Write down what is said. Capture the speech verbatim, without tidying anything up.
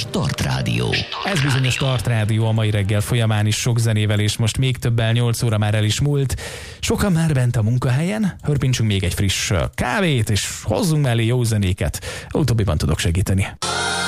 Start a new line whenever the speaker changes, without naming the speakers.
Start Rádió.
Ez bizony a Start Rádió a mai reggel folyamán is sok zenével, és most még többel, nyolc óra már el is múlt. Sokan már bent a munkahelyen, hörpintsünk még egy friss kávét, és hozzunk mellé jó zenéket. Utóbbiban tudok segíteni.